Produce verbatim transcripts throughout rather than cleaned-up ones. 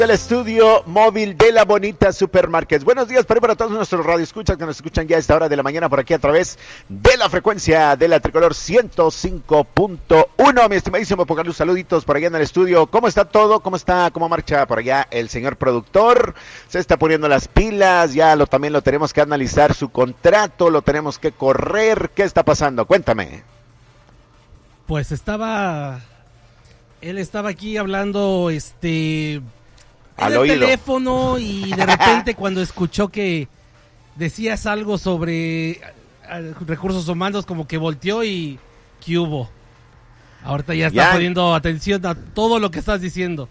Del estudio móvil de la bonita Supermarkets. Buenos días para, para todos nuestros radioescuchas que nos escuchan ya a esta hora de la mañana por aquí a través de la frecuencia de la Tricolor ciento cinco punto uno. Mi estimadísimo Pocaluz, saluditos por allá en el estudio. ¿Cómo está todo? ¿Cómo está? ¿Cómo marcha por allá el señor productor? Se está poniendo las pilas, ya lo también lo tenemos que analizar su contrato, lo tenemos que correr. ¿Qué está pasando? Cuéntame. Pues estaba, él estaba aquí hablando, este... Al en el oído. teléfono y de repente cuando escuchó que decías algo sobre uh, recursos humanos, como que volteó y ¿qué hubo? Ahorita ya está ya. poniendo atención a todo lo que estás diciendo.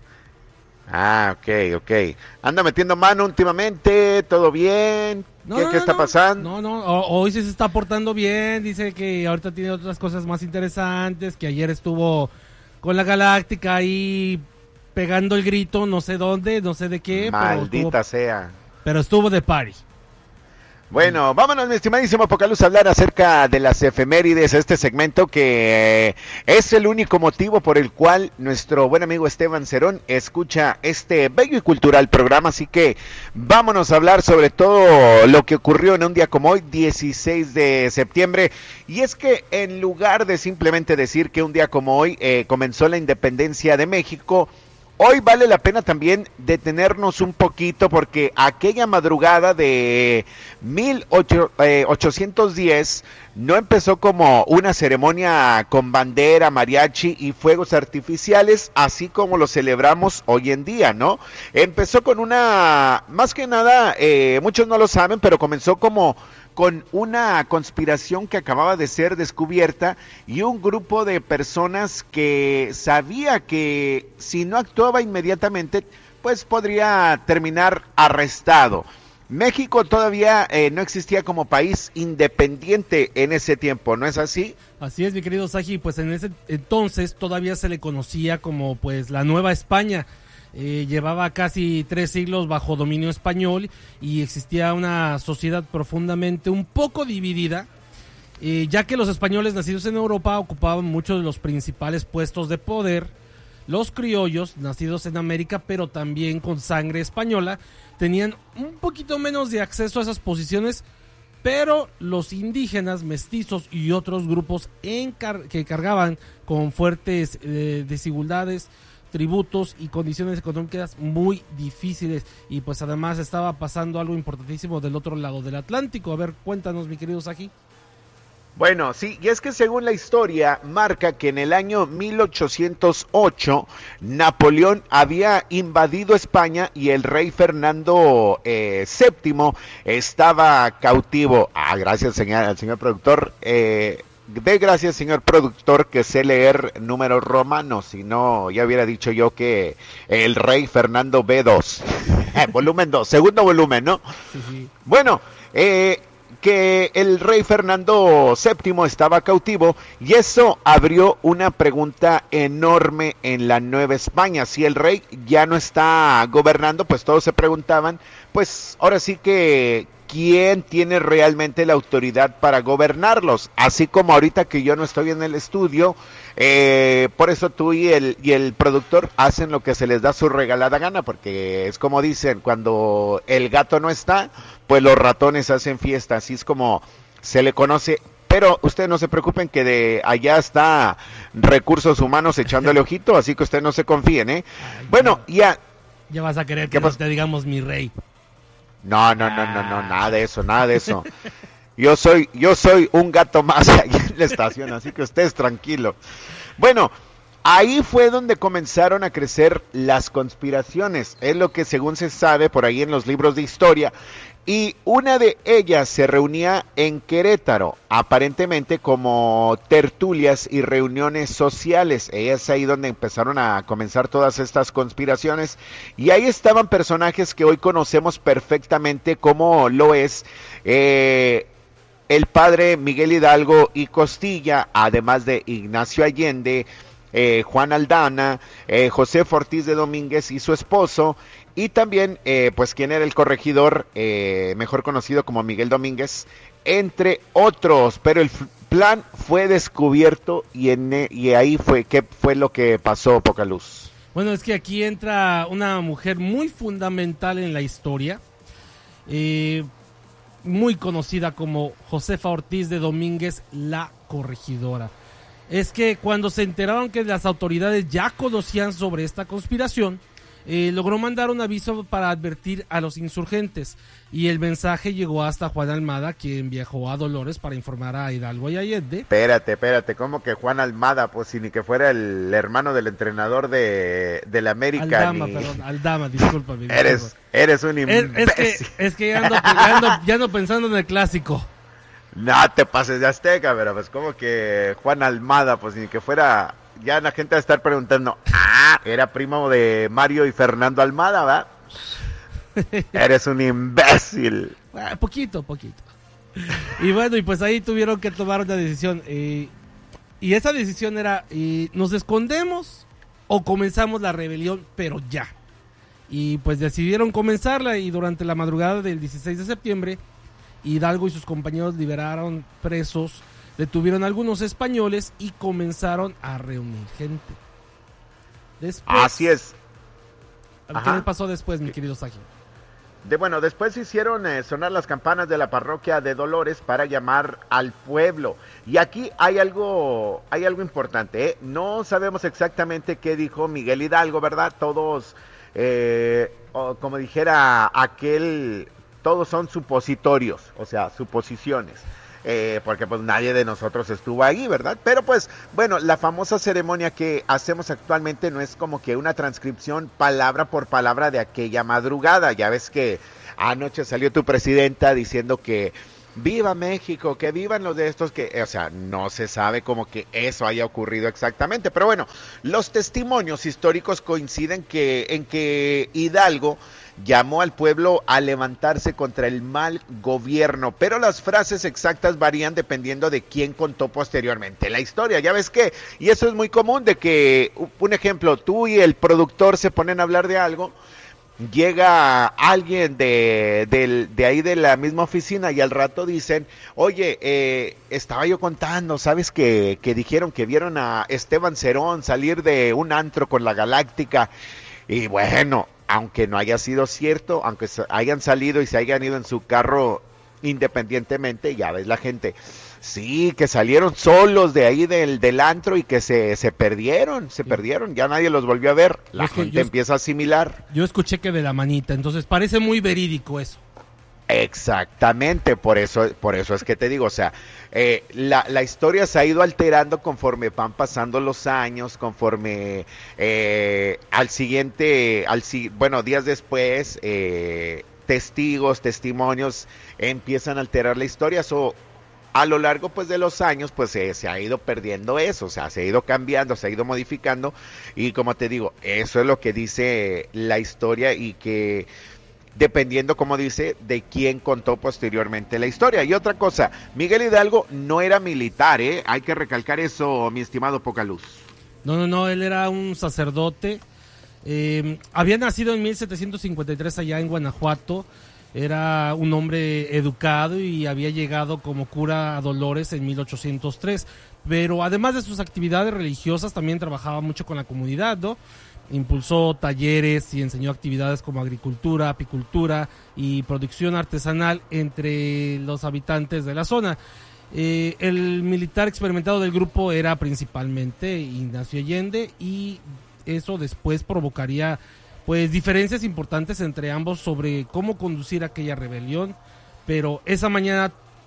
Ah, ok, ok. Anda metiendo mano últimamente, ¿todo bien? No, ¿Qué, no, ¿qué no, está no. pasando? No, no, o, hoy sí se está portando bien, dice que ahorita tiene otras cosas más interesantes, que ayer estuvo con la Galáctica ahí pegando el grito, no sé dónde, no sé de qué. Maldita pero estuvo, sea. Pero estuvo de party. Bueno, vámonos, mi estimadísimo Pocaluz, a hablar acerca de las efemérides, este segmento que eh, es el único motivo por el cual nuestro buen amigo Esteban Cerón escucha este bello y cultural programa, así que vámonos a hablar sobre todo lo que ocurrió en un día como hoy, dieciséis de septiembre, y es que en lugar de simplemente decir que un día como hoy eh, comenzó la independencia de México, hoy vale la pena también detenernos un poquito porque aquella madrugada de mil ochocientos diez no empezó como una ceremonia con bandera, mariachi y fuegos artificiales, así como lo celebramos hoy en día, ¿no? Empezó con una, más que nada, eh, muchos no lo saben, pero comenzó como con una conspiración que acababa de ser descubierta y un grupo de personas que sabía que si no actuaba inmediatamente, pues podría terminar arrestado. México todavía eh, no existía como país independiente en ese tiempo, ¿no es así? Así es, mi querido Saji, pues en ese entonces todavía se le conocía como pues la Nueva España. Eh, llevaba casi tres siglos bajo dominio español y existía una sociedad profundamente un poco dividida, eh, ya que los españoles nacidos en Europa ocupaban muchos de los principales puestos de poder. Los criollos, nacidos en América pero también con sangre española, tenían un poquito menos de acceso a esas posiciones, pero los indígenas, mestizos y otros grupos encar- que cargaban con fuertes eh, desigualdades, tributos y condiciones económicas muy difíciles, y pues además estaba pasando algo importantísimo del otro lado del Atlántico. A ver, cuéntanos, mi querido Saji. Bueno, sí, y es que según la historia marca que en el año mil ochocientos ocho Napoleón había invadido España y el rey Fernando eh, séptimo estaba cautivo. Ah, gracias señor, señor productor. Eh, De gracias, señor productor, que sé leer números romanos, si no, ya hubiera dicho yo que el rey Fernando B dos, eh, volumen dos, segundo volumen, ¿no? Sí, sí. Bueno, eh, que el rey Fernando séptimo estaba cautivo y eso abrió una pregunta enorme en la Nueva España. Si el rey ya no está gobernando, pues todos se preguntaban, pues ahora sí que ¿quién tiene realmente la autoridad para gobernarlos? Así como ahorita que yo no estoy en el estudio, eh, por eso tú y el, y el productor hacen lo que se les da su regalada gana, porque es como dicen, cuando el gato no está, pues los ratones hacen fiesta, así es como se le conoce. Pero ustedes no se preocupen que de allá está Recursos Humanos echándole ojito, así que ustedes no se confíen, ¿eh? Ay, bueno, ya... Ya vas a querer que nos te digamos mi rey. No, no, no, no, no, nada de eso, nada de eso. Yo soy, yo soy un gato más ahí en la estación, así que ustedes tranquilos. Bueno, ahí fue donde comenzaron a crecer las conspiraciones, es lo que según se sabe por ahí en los libros de historia, y una de ellas se reunía en Querétaro, aparentemente como tertulias y reuniones sociales. Es ahí donde empezaron a comenzar todas estas conspiraciones, y ahí estaban personajes que hoy conocemos perfectamente, como lo es eh, el padre Miguel Hidalgo y Costilla, además de Ignacio Allende, eh, Juan Aldana, eh, José Ortiz de Domínguez y su esposo, y también, eh, pues, quien era el corregidor, eh, mejor conocido como Miguel Domínguez, entre otros. Pero el f- plan fue descubierto y, en, y ahí fue, ¿qué fue lo que pasó, Pocaluz? Bueno, es que aquí entra una mujer muy fundamental en la historia, eh, muy conocida como Josefa Ortiz de Domínguez, la Corregidora. Es que cuando se enteraron que las autoridades ya conocían sobre esta conspiración, eh, logró mandar un aviso para advertir a los insurgentes, y el mensaje llegó hasta Juan Almada, quien viajó a Dolores para informar a Hidalgo y Allende. Espérate, espérate, ¿cómo que Juan Almada? Pues si ni que fuera el hermano del entrenador de del América. Aldama, ni... perdón, Aldama, discúlpame. Eres, eres un imbécil. Es, es que, es que ya, ando, ya, ando, ya ando pensando en el clásico. No te pases de Azteca, pero pues como que Juan Almada, pues ni que fuera, ya la gente va a estar preguntando, ah, era primo de Mario y Fernando Almada, ¿va? Eres un imbécil. Bueno, poquito, poquito. Y bueno, y pues ahí tuvieron que tomar una decisión, eh, y esa decisión era, eh, ¿nos escondemos o comenzamos la rebelión, pero ya? Y pues decidieron comenzarla, y durante la madrugada del dieciséis de septiembre, Hidalgo y sus compañeros liberaron presos, detuvieron a algunos españoles y comenzaron a reunir gente. Después, Así es. ¿Qué Ajá. le pasó después, mi querido Saji? De, bueno, después hicieron eh, sonar las campanas de la parroquia de Dolores para llamar al pueblo. Y aquí hay algo, hay algo importante, ¿eh? No sabemos exactamente qué dijo Miguel Hidalgo, ¿verdad? Todos, eh, o como dijera aquel, todos son supositorios, o sea, suposiciones. Eh, porque pues nadie de nosotros estuvo ahí, ¿verdad? Pero pues, bueno, la famosa ceremonia que hacemos actualmente no es como que una transcripción palabra por palabra de aquella madrugada. Ya ves que anoche salió tu presidenta diciendo que viva México, que vivan los de estos, que, o sea, no se sabe como que eso haya ocurrido exactamente. Pero bueno, los testimonios históricos coinciden que en que Hidalgo llamó al pueblo a levantarse contra el mal gobierno, pero las frases exactas varían dependiendo de quién contó posteriormente la historia. Ya ves que, y eso es muy común, de que, un ejemplo, tú y el productor se ponen a hablar de algo, llega alguien de, de, de ahí de la misma oficina y al rato dicen, oye, eh, estaba yo contando, ¿sabes que, que dijeron que vieron a Esteban Cerón salir de un antro con la Galáctica? Y bueno, aunque no haya sido cierto, aunque hayan salido y se hayan ido en su carro independientemente, ya ves la gente, sí, que salieron solos de ahí del, del antro y que se, se perdieron, se sí. perdieron, ya nadie los volvió a ver, la es gente empieza a asimilar. Yo escuché que de la manita, entonces parece muy verídico eso. Exactamente, por eso, por eso es que te digo, o sea, eh, la, la historia se ha ido alterando conforme van pasando los años, conforme eh, al siguiente, al bueno, días después, eh, testigos, testimonios empiezan a alterar la historia, so, a lo largo pues de los años pues eh, se ha ido perdiendo eso, o sea, se ha ido cambiando, se ha ido modificando, y como te digo, eso es lo que dice la historia, y que dependiendo, como dice, de quién contó posteriormente la historia. Y otra cosa, Miguel Hidalgo no era militar, ¿eh? Hay que recalcar eso, mi estimado Pocaluz. No, no, no, él era un sacerdote. Eh, había nacido en mil setecientos cincuenta y tres allá en Guanajuato. Era un hombre educado y había llegado como cura a Dolores en mil ochocientos tres. Pero además de sus actividades religiosas, también trabajaba mucho con la comunidad, ¿no? Impulsó talleres y enseñó actividades como agricultura, apicultura y producción artesanal entre los habitantes de la zona. Eh, el militar experimentado del grupo era principalmente Ignacio Allende, y eso después provocaría pues diferencias importantes entre ambos sobre cómo conducir aquella rebelión, pero esa mañana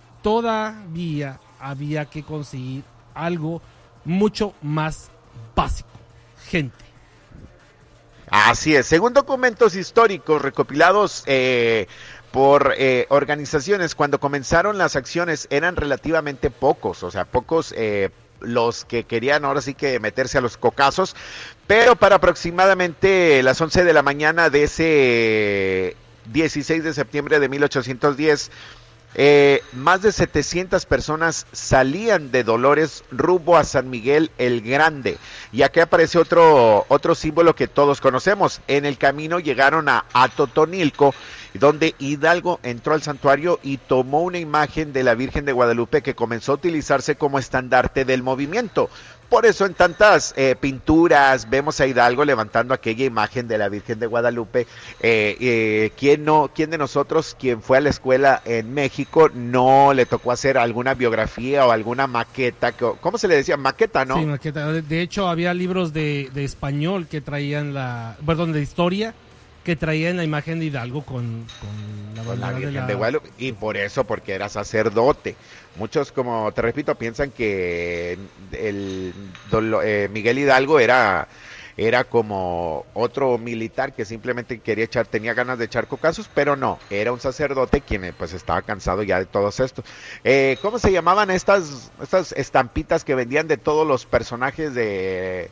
todavía había que conseguir algo mucho más básico: gente. Así es, según documentos históricos recopilados eh, por eh, organizaciones, cuando comenzaron las acciones eran relativamente pocos, o sea, pocos eh, los que querían ahora sí que meterse a los cocazos, pero para aproximadamente las once de la mañana de ese dieciséis de septiembre de mil ochocientos diez, Eh, más de setecientas personas salían de Dolores rumbo a San Miguel el Grande, y aquí aparece otro, otro símbolo que todos conocemos. En el camino llegaron a Atotonilco, donde Hidalgo entró al santuario y tomó una imagen de la Virgen de Guadalupe que comenzó a utilizarse como estandarte del movimiento. Por eso en tantas eh, pinturas vemos a Hidalgo levantando aquella imagen de la Virgen de Guadalupe. Eh, eh, ¿quién, no, ¿Quién de nosotros, quien fue a la escuela en México, no le tocó hacer alguna biografía o alguna maqueta? ¿Cómo se le decía? Maqueta, ¿no? Sí, maqueta. De hecho, había libros de, de español que traían la... Perdón, de historia, que traían la imagen de Hidalgo con, con la, con la Virgen de, la... de Guadalupe. Y por eso, porque era sacerdote. Muchos, como te repito, piensan que el eh, Miguel Hidalgo era, era como otro militar que simplemente quería echar, tenía ganas de echar cocazos, pero no, era un sacerdote quien pues estaba cansado ya de todos estos. Eh, ¿Cómo se llamaban estas, estas estampitas que vendían de todos los personajes de...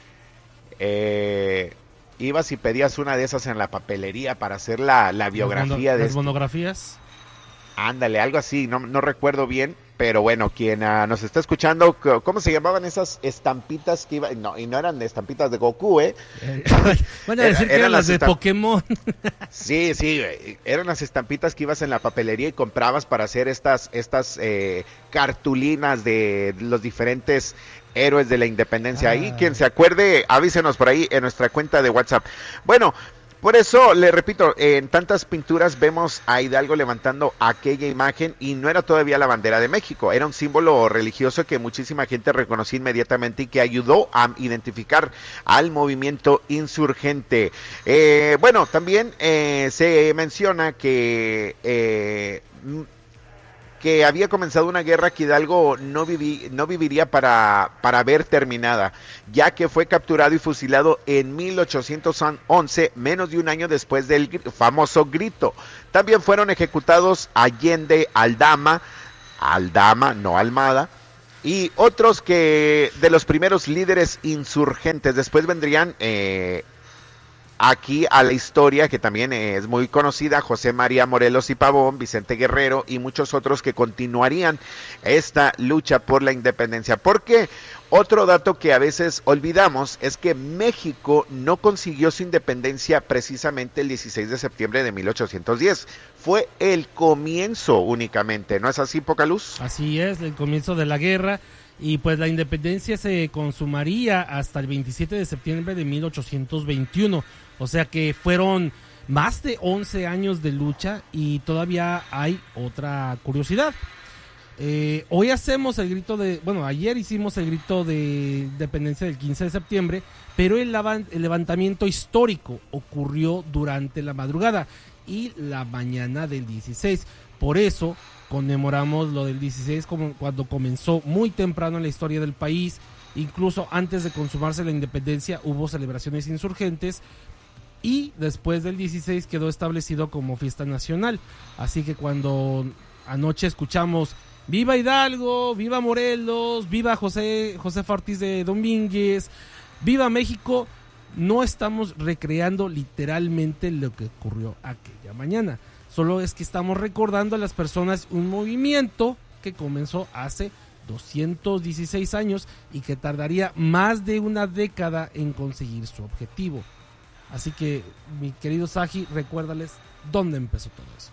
Eh, ibas y pedías una de esas en la papelería para hacer la, la biografía las de... Las monografías. Ándale, algo así, no, no recuerdo bien, pero bueno, quien uh, nos está escuchando, ¿cómo se llamaban esas estampitas que iban? No, y no eran estampitas de Goku, ¿eh? Van a decir Era, que eran las de estamp... Pokémon. Sí, sí, eran las estampitas que ibas en la papelería y comprabas para hacer estas, estas eh, cartulinas de los diferentes héroes de la independencia. Ah. Ahí, quien se acuerde, avísenos por ahí en nuestra cuenta de WhatsApp. Bueno, por eso, le repito, en tantas pinturas vemos a Hidalgo levantando aquella imagen y no era todavía la bandera de México, era un símbolo religioso que muchísima gente reconoció inmediatamente y que ayudó a identificar al movimiento insurgente. Eh, bueno, también eh, se menciona que... Eh, que había comenzado una guerra que Hidalgo no, viví, no viviría para, para ver terminada, ya que fue capturado y fusilado en mil ochocientos once, menos de un año después del famoso grito. También fueron ejecutados Allende, Aldama, Aldama, no Almada, y otros que de los primeros líderes insurgentes. Después vendrían... Eh, aquí a la historia, que también es muy conocida, José María Morelos y Pavón, Vicente Guerrero y muchos otros que continuarían esta lucha por la independencia. Porque otro dato que a veces olvidamos es que México no consiguió su independencia precisamente el dieciséis de septiembre de mil ochocientos diez. Fue el comienzo únicamente, ¿no es así, Pocaluz? Así es, el comienzo de la guerra. Y pues la independencia se consumaría hasta el veintisiete de septiembre de mil ochocientos veintiuno. O sea que fueron más de once años de lucha y todavía hay otra curiosidad. Eh, hoy hacemos el grito de... Bueno, ayer hicimos el grito de independencia del quince de septiembre, pero el, el levantamiento histórico ocurrió durante la madrugada y la mañana del dieciséis. Por eso conmemoramos lo del dieciséis como cuando comenzó muy temprano en la historia del país. Incluso antes de consumarse la independencia hubo celebraciones insurgentes y después del dieciséis quedó establecido como fiesta nacional. Así que cuando anoche escuchamos ¡Viva Hidalgo! ¡Viva Morelos! ¡Viva José Josefa Ortiz de Domínguez! ¡Viva México! No estamos recreando literalmente lo que ocurrió aquella mañana. Solo es que estamos recordando a las personas un movimiento que comenzó hace doscientos dieciséis años y que tardaría más de una década en conseguir su objetivo. Así que, mi querido Saji, recuérdales dónde empezó todo esto.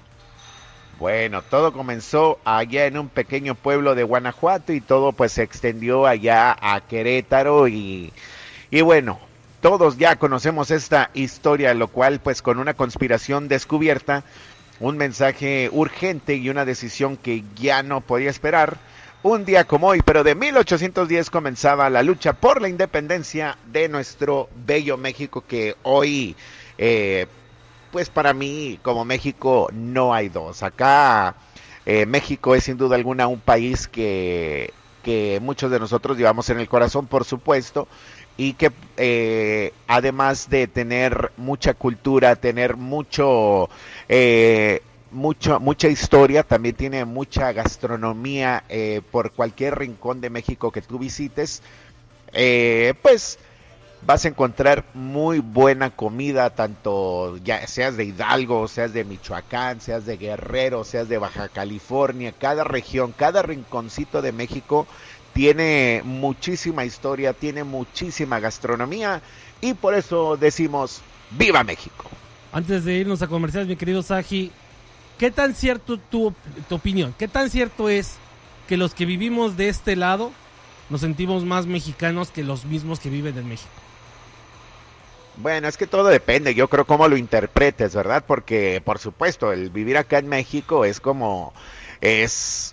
Bueno, todo comenzó allá en un pequeño pueblo de Guanajuato y todo pues se extendió allá a Querétaro y, y bueno, todos ya conocemos esta historia, lo cual pues con una conspiración descubierta, un mensaje urgente y una decisión que ya no podía esperar. Un día como hoy, pero de mil ochocientos diez comenzaba la lucha por la independencia de nuestro bello México, que hoy, eh, pues para mí, como México, no hay dos. Acá eh, México es sin duda alguna un país que, que muchos de nosotros llevamos en el corazón, por supuesto, y que eh, además de tener mucha cultura, tener mucho... Eh, Mucho, mucha historia, también tiene mucha gastronomía eh, por cualquier rincón de México que tú visites, eh, pues vas a encontrar muy buena comida, tanto ya seas de Hidalgo, seas de Michoacán, seas de Guerrero, seas de Baja California, cada región, cada rinconcito de México tiene muchísima historia, tiene muchísima gastronomía y por eso decimos ¡Viva México! Antes de irnos a comerciales, mi querido Saji, ¿qué tan cierto tu, tu opinión? ¿Qué tan cierto es que los que vivimos de este lado nos sentimos más mexicanos que los mismos que viven en México. Bueno, es que todo depende, yo creo cómo lo interpretes, ¿verdad? Porque, por supuesto, el vivir acá en México es como, es,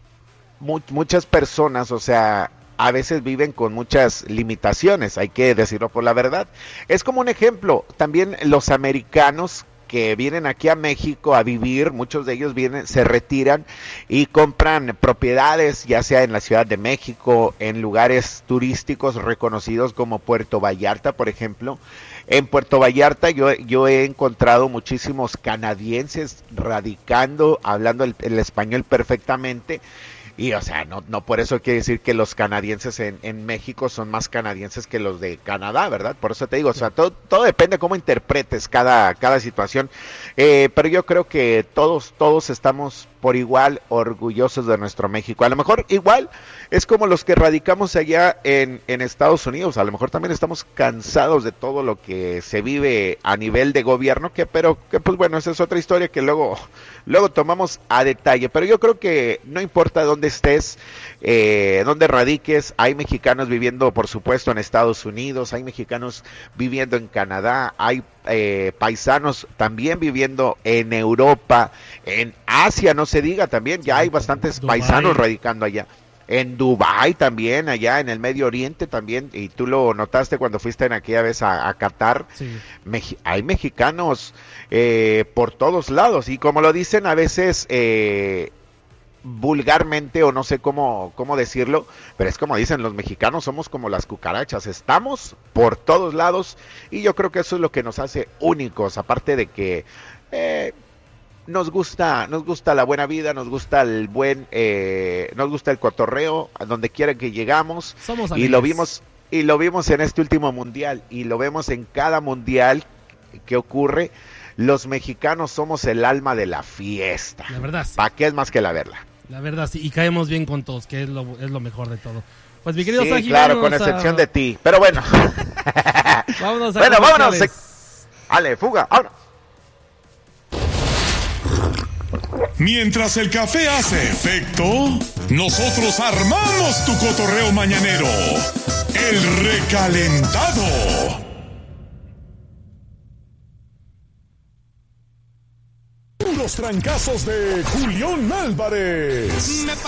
mu- muchas personas, o sea, a veces viven con muchas limitaciones, hay que decirlo por la verdad. Es como un ejemplo, también los americanos que vienen aquí a México a vivir, muchos de ellos vienen, se retiran y compran propiedades, ya sea en la Ciudad de México, en lugares turísticos reconocidos como Puerto Vallarta, por ejemplo. En Puerto Vallarta yo, yo he encontrado muchísimos canadienses radicando, hablando el, el español perfectamente. Y, o sea, no, no por eso quiere decir que los canadienses en, en México son más canadienses que los de Canadá, ¿verdad? Por eso te digo, o sea, todo, todo depende cómo interpretes cada, cada situación. Eh, pero yo creo que todos, todos estamos por igual orgullosos de nuestro México. A lo mejor igual es como los que radicamos allá en, en Estados Unidos. A lo mejor también estamos cansados de todo lo que se vive a nivel de gobierno, que pero que pues bueno, esa es otra historia que luego, luego tomamos a detalle. Pero yo creo que no importa dónde estés, eh, dónde radiques, hay mexicanos viviendo, por supuesto, en Estados Unidos, hay mexicanos viviendo en Canadá, hay eh, paisanos también viviendo en Europa, en Asia, no se diga también, ya hay bastantes Dubái. paisanos radicando allá. En Dubái también, allá en el Medio Oriente también, y tú lo notaste cuando fuiste en aquella vez a, a Qatar, Sí. Meji- hay mexicanos eh, por todos lados, y como lo dicen a veces eh, vulgarmente, o no sé cómo, cómo decirlo, pero es como dicen los mexicanos, somos como las cucarachas, estamos por todos lados, y yo creo que eso es lo que nos hace únicos, aparte de que... Eh, nos gusta, nos gusta la buena vida, nos gusta el buen, eh, nos gusta el cotorreo, a donde quiera que llegamos, Somos y alegres. lo vimos, y lo vimos en este último mundial, y lo vemos en cada mundial que ocurre. Los mexicanos somos el alma de la fiesta. La verdad, sí. ¿Para qué es más que la verla? La verdad, sí. Y caemos bien con todos, que es lo, es lo mejor de todo. Pues mi querido Sí, Saji, claro, con vámonos excepción a- de ti. Pero bueno. Vámonos a Bueno, vámonos. comerciales. Ale, fuga, ahora. Mientras el café hace efecto, nosotros armamos tu cotorreo mañanero. El recalentado. Los trancazos de Julián Álvarez.